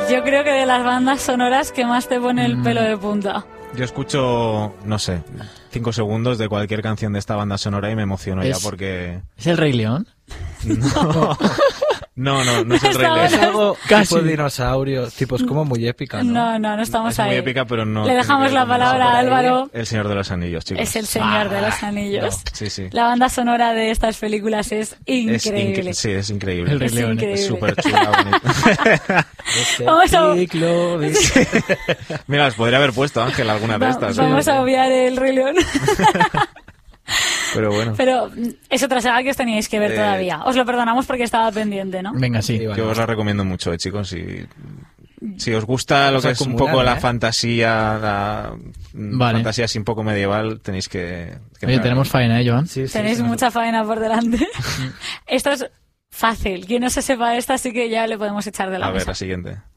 Yo creo que de las bandas sonoras que más te pone el pelo de punta. Yo escucho, no sé, 5 segundos de cualquier canción de esta banda sonora y me emociono ya porque... ¿Es el Rey León? No es el Rey León. Es algo Casi. tipo dinosaurio, tipo, es como muy épica, ¿no? No estamos Es ahí. muy épica, pero no... Le dejamos la palabra a Álvaro. El Señor de los Anillos, chicos. Es el Señor de los Anillos. Sí, sí. La banda sonora de estas películas es increíble. Sí, es increíble. El Rey Es León. increíble. Es súper chula, bonita. Vamos a- Ciclo, Mira, las podría haber puesto, Ángel, alguna de estas. Vamos a obviar el Rey León. Pero bueno. Pero es otra saga que os teníais que ver todavía. Os lo perdonamos porque estaba pendiente, ¿no? Venga, sí. Yo os la recomiendo mucho, chicos. Si os gusta lo que es un poco la fantasía, fantasía así un poco medieval, tenéis que Oye, tenemos faena, Joan? Sí, Tenéis mucha faena por delante. Esto es fácil. Quien no se sepa esta, sí que ya le podemos echar de la A ver, mesa. la siguiente.